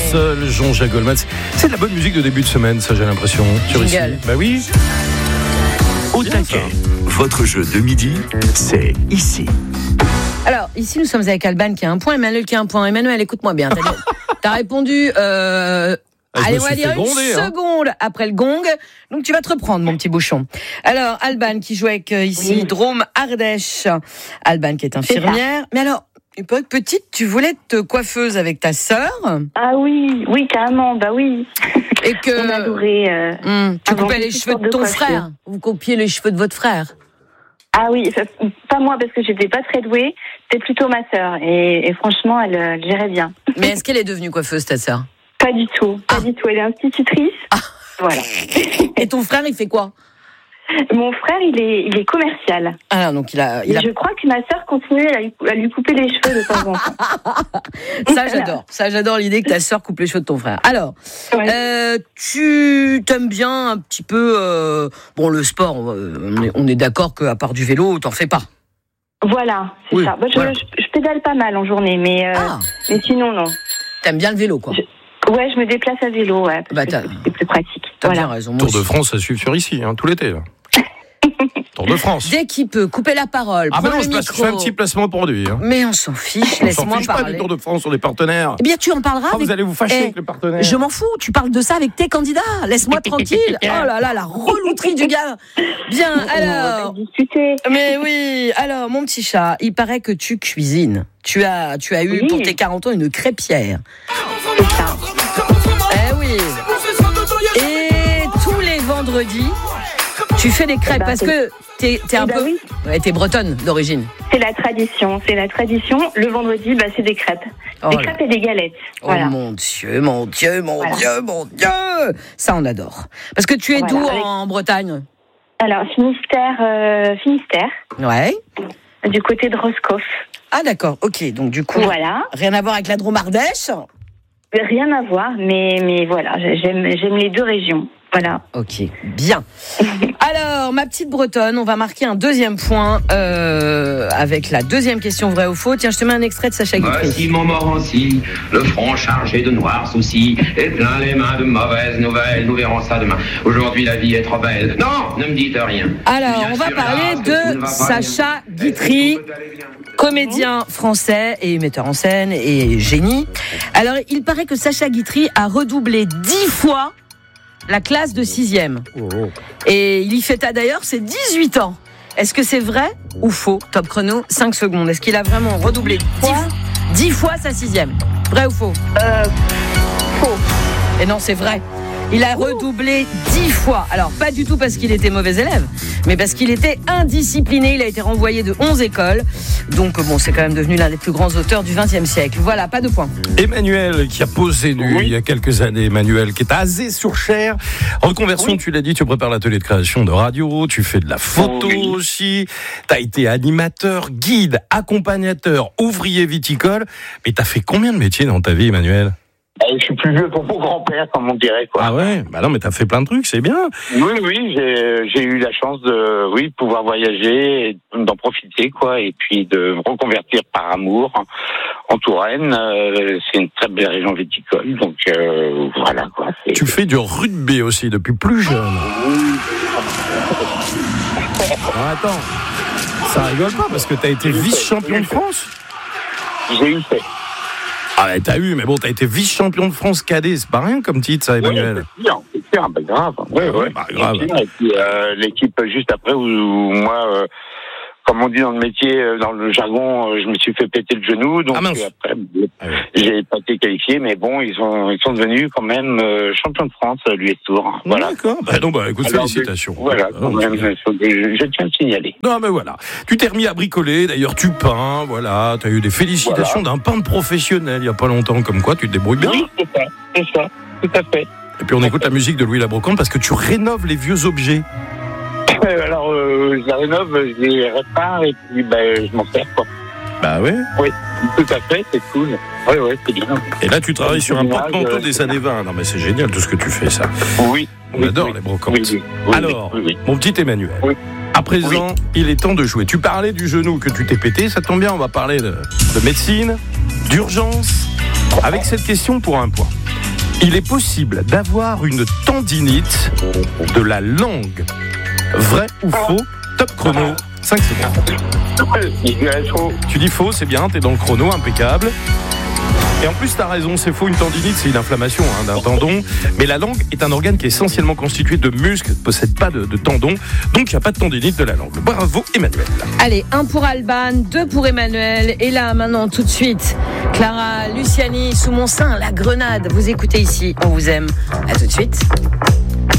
seul, Jean-Jacques Goldman. C'est de la bonne musique de début de semaine, ça j'ai l'impression. Sur ici. Bah oui. Au taquet, votre jeu de midi, c'est ici. Alors, ici, nous sommes avec Alban qui a un point, Emmanuel qui a un point. Emmanuel, écoute-moi bien. T'as répondu... allez, on va dire une seconde après le gong. Donc, tu vas te reprendre, mon petit bouchon. Alors, Alban qui joue avec ici Drôme Ardèche. Alban qui est infirmière. Mais alors, petite, tu voulais être coiffeuse avec ta sœur. Ah oui, carrément, bah oui. Et que on adorait. Tu coupais les cheveux de ton frère. Vous coupiez les cheveux de votre frère. Ah oui, pas moi parce que j'étais pas très douée. C'était plutôt ma sœur. Et franchement, elle gérait bien. Mais est-ce qu'elle est devenue coiffeuse, ta sœur? Pas du tout. Elle est institutrice. Voilà. Et ton frère, il fait quoi? Mon frère, il est commercial. Ah, donc il a... Je crois que ma sœur continue à lui couper les cheveux de temps en temps. Ça, j'adore. Ça, j'adore l'idée que ta sœur coupe les cheveux de ton frère. Alors, tu t'aimes bien un petit peu... le sport, on est d'accord qu'à part du vélo, t'en fais pas. Voilà, c'est ça. Je pédale pas mal en journée, mais sinon, non. T'aimes bien le vélo, quoi. Je me déplace à vélo, parce que c'est plus pratique. T'as bien raison. Tour de France, ça suit sur ici, tout l'été, là. Tour de France. Dès qu'il peut, couper la parole. Ah, je fais un petit placement pour lui. Mais on s'en fiche, laisse-moi parler. Pas du Tour de France, on est partenaires. Eh bien, tu en parleras. Vous allez vous fâcher avec le partenaire. Je m'en fous, tu parles de ça avec tes candidats. Laisse-moi tranquille. Oh là là, la relouterie du gars. Bien, alors. Mais oui, alors, mon petit chat, il paraît que tu cuisines. Tu as eu pour tes 40 ans une crêpière. C'est ça. Eh oui. Et tous les vendredis, tu fais des crêpes parce que t'es un peu... Oui. Ouais, t'es bretonne d'origine. C'est la tradition. Le vendredi, c'est des crêpes. Des crêpes et des galettes. Voilà. Oh mon Dieu, mon Dieu. Ça, on adore. Parce que tu es d'où en Bretagne? Alors, Finistère. Ouais. Du côté de Roscoff. Ah d'accord, ok. Donc du coup, rien à voir avec la Drôme Ardèche? Rien à voir, mais voilà, j'aime les deux régions. Voilà. Ok, bien. Alors, ma petite Bretonne, on va marquer un deuxième point avec la deuxième question vraie ou faux. Tiens, je te mets un extrait de Sacha Guitry. Voici Montmorency, le front chargé de noirs soucis, et plein les mains de mauvaises nouvelles. Nous verrons ça demain. Aujourd'hui, la vie est trop belle. Non, ne me dites rien. Alors, on va parler de Sacha Guitry, comédien français et metteur en scène et génie. Alors, il paraît que Sacha Guitry a redoublé 10 fois la classe de 6e. Et il y fêta d'ailleurs ses 18 ans. Est-ce que c'est vrai ou faux? Top chrono, 5 secondes. Est-ce qu'il a vraiment redoublé 10 fois sa 6e? Vrai ou faux? Faux. Et non, c'est vrai. Il a redoublé 10 fois. Alors, pas du tout parce qu'il était mauvais élève, mais parce qu'il était indiscipliné. Il a été renvoyé de 11 écoles. Donc, c'est quand même devenu l'un des plus grands auteurs du XXe siècle. Voilà, pas de point. Emmanuel, qui a posé nu il y a quelques années. Emmanuel, qui est à Azé-sur-Cher. Reconversion, tu l'as dit, tu prépares l'atelier de création de radio, tu fais de la photo aussi. Tu as été animateur, guide, accompagnateur, ouvrier viticole. Mais tu as fait combien de métiers dans ta vie, Emmanuel? Je suis plus vieux pour mon grand-père, comme on dirait, quoi. Ah ouais? Bah non, mais t'as fait plein de trucs, c'est bien. Oui, j'ai eu la chance de, pouvoir voyager, d'en profiter, quoi, et puis de me reconvertir par amour en Touraine. C'est une très belle région viticole, donc voilà, quoi. Tu fais du rugby aussi depuis plus jeune. Attends, ça rigole pas parce que t'as été vice-champion de France. J'ai eu fait. Ah, t'as eu, mais t'as été vice-champion de France cadet, c'est pas rien comme titre, ça, Emmanuel. C'est sûr, grave. Grave. Et puis, l'équipe juste après où moi, comme on dit dans le métier, dans le jargon, je me suis fait péter le genou, donc après, j'ai pas été qualifié, mais ils sont devenus quand même champions de France, l'US Tour. Voilà. D'accord. Écoute, alors, félicitations. Voilà, quand même, je tiens à le signaler. Non, mais voilà. Tu t'es remis à bricoler, d'ailleurs, tu peins, voilà. T'as eu des félicitations d'un peintre professionnel il y a pas longtemps, comme quoi tu te débrouilles bien. Oui, c'est ça, tout à fait. Et puis on écoute la musique de Louis Labrocante parce que tu rénoves les vieux objets. Alors, je la rénove, je les répare et puis je m'en sers, quoi. Bah oui. Oui, tout à fait, c'est cool. Oui, c'est bien. Et là, tu travailles sur un porte-manteau des années 20. Non, mais c'est génial tout ce que tu fais, ça. Oui. On adore les brocantes. Oui, alors, mon petit Emmanuel, à présent, il est temps de jouer. Tu parlais du genou que tu t'es pété, ça tombe bien, on va parler de médecine, d'urgence, avec cette question pour un point. Il est possible d'avoir une tendinite de la langue. Vrai ou faux? Top chrono, 5 secondes. Tu dis faux, c'est bien, t'es dans le chrono, impeccable. Et en plus, t'as raison, c'est faux, une tendinite, c'est une inflammation d'un tendon. Mais la langue est un organe qui est essentiellement constitué de muscles, ne possède pas de tendons, donc il n'y a pas de tendinite de la langue. Bravo, Emmanuel. Allez, 1 pour Alban, 2 pour Emmanuel. Et là, maintenant, tout de suite, Clara Luciani, Sous mon sein, la grenade. Vous écoutez ici, on vous aime. À tout de suite.